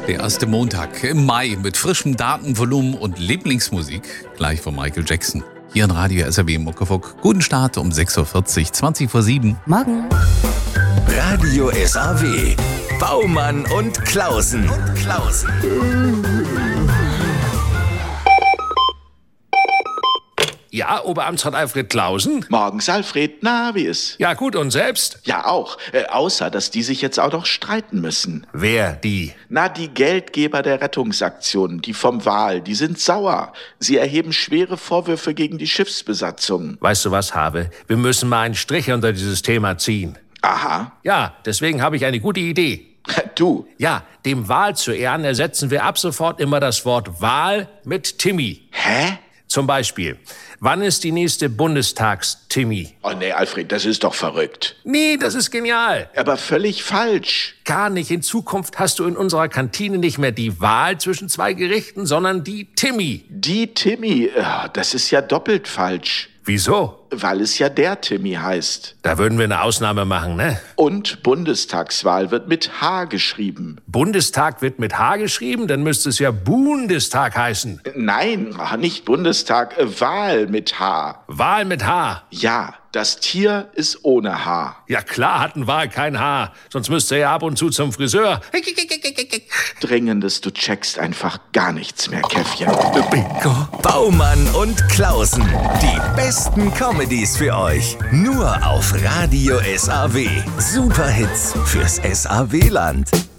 Der erste Montag im Mai mit frischem Datenvolumen und Lieblingsmusik, gleich von Michael Jackson. Hier in Radio SAW Muckefuck. Guten Start um 6.40 Uhr, 20:07 Uhr. Morgen. Radio SAW. Baumann und Klausen. Ja, Oberamtsrat Alfred Klausen? Morgens, Alfred. Na, wie ist? Ja, gut, und selbst? Ja, auch. Außer, dass die sich jetzt auch noch streiten müssen. Wer, die? Na, die Geldgeber der Rettungsaktion, die vom Wal, die sind sauer. Sie erheben schwere Vorwürfe gegen die Schiffsbesatzung. Weißt du was, Habe? Wir müssen mal einen Strich unter dieses Thema ziehen. Aha. Ja, deswegen habe ich eine gute Idee. Du? Ja, dem Wal zu Ehren ersetzen wir ab sofort immer das Wort Wal mit Timmy. Hä? Zum Beispiel, wann ist die nächste Bundestags-Timmy? Oh nee, Alfred, das ist doch verrückt. Nee, das ist genial. Aber völlig falsch. Gar nicht. In Zukunft hast du in unserer Kantine nicht mehr die Wahl zwischen zwei Gerichten, sondern die Timmy. Die Timmy, das ist ja doppelt falsch. Wieso? Weil es ja der Timmy heißt. Da würden wir eine Ausnahme machen, ne? Und Bundestagswahl wird mit H geschrieben. Bundestag wird mit H geschrieben, dann müsste es ja Bundestag heißen. Nein, nicht Bundestag, Wahl mit H. Wahl mit H. Ja, das Tier ist ohne H. Ja klar hat ein Wal kein Haar, sonst müsste er ja ab und zu zum Friseur. Dringendes, du checkst einfach gar nichts mehr, Käffchen. Bingo. Baumann und Klausen. Die besten Comedies für euch. Nur auf Radio SAW. Superhits fürs SAW-Land.